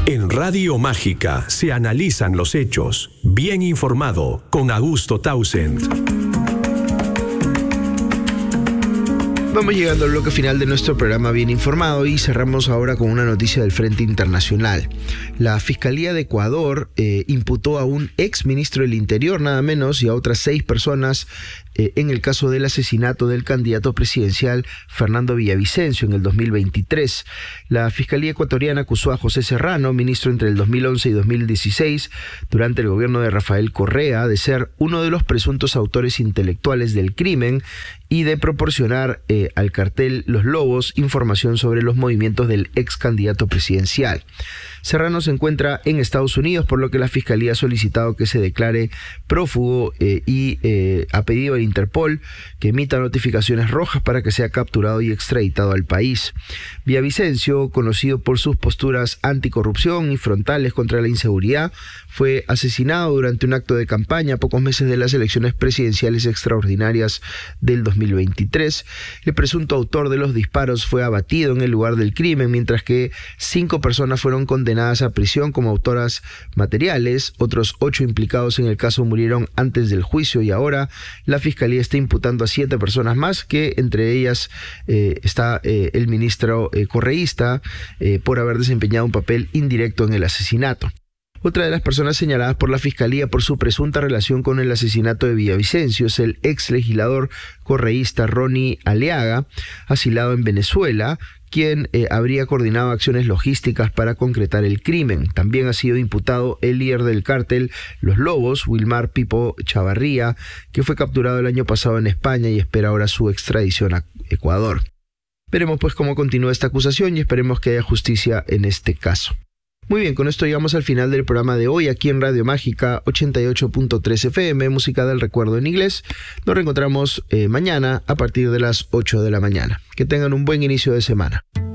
En Radio Mágica se analizan los hechos. Bien informado con Augusto Townsend. Vamos llegando al bloque final de nuestro programa Bien Informado y cerramos ahora con una noticia del Frente Internacional. La Fiscalía de Ecuador imputó a un ex ministro del Interior, nada menos, y a otras 6 personas en el caso del asesinato del candidato presidencial Fernando Villavicencio en el 2023. La Fiscalía ecuatoriana acusó a José Serrano, ministro entre el 2011 y 2016, durante el gobierno de Rafael Correa, de ser uno de los presuntos autores intelectuales del crimen y de proporcionar al cartel Los Lobos información sobre los movimientos del ex candidato presidencial. Serrano se encuentra en Estados Unidos, por lo que la Fiscalía ha solicitado que se declare prófugo y ha pedido al Interpol que emita notificaciones rojas para que sea capturado y extraditado al país. Villavicencio, conocido por sus posturas anticorrupción y frontales contra la inseguridad, fue asesinado durante un acto de campaña a pocos meses de las elecciones presidenciales extraordinarias del 2023. El presunto autor de los disparos fue abatido en el lugar del crimen, mientras que 5 personas fueron condenadas a prisión como autoras materiales. Otros 8 implicados en el caso murieron antes del juicio y ahora la Fiscalía está imputando a 7 personas más, que entre ellas está el ministro correísta por haber desempeñado un papel indirecto en el asesinato. Otra de las personas señaladas por la Fiscalía por su presunta relación con el asesinato de Villavicencio es el ex legislador correísta Ronnie Aliaga, asilado en Venezuela, quien habría coordinado acciones logísticas para concretar el crimen. También ha sido imputado el líder del cártel Los Lobos, Wilmar Pipo Chavarría, que fue capturado el año pasado en España y espera ahora su extradición a Ecuador. Veremos pues cómo continúa esta acusación y esperemos que haya justicia en este caso. Muy bien, con esto llegamos al final del programa de hoy aquí en Radio Mágica 88.3 FM, música del recuerdo en inglés. Nos reencontramos mañana a partir de las 8 de la mañana. Que tengan un buen inicio de semana.